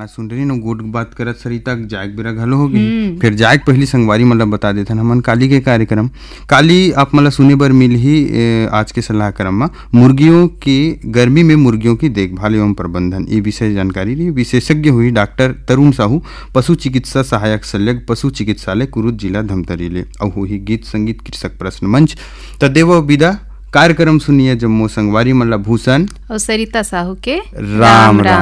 गाना सुन रही न गुड बात करत सरिता जाग बेरा घलो होगी फिर जाग पहली संगवारी मतलब बता देथन हमन काली के कार्यक्रम काली आप मतलब सुने बर मिल ही आज के सलाहक्रम में मुर्गियों की गर्मी में मुर्गियों की देखभाल एवं प्रबंधन ये विषय जानकारी रही। विशेषज्ञ हुई डॉक्टर तरुण साहू पशु चिकित्सा सहायक शल्यक पशु चिकित्सालय कुरुद जिला धमतरी ले और हुई गीत संगीत कृषक प्रश्न मंच तदेव विदा कार्यक्रम सुनिए जम्मू संगवारी मतलब भूषण और सरिता साहू के राम राम।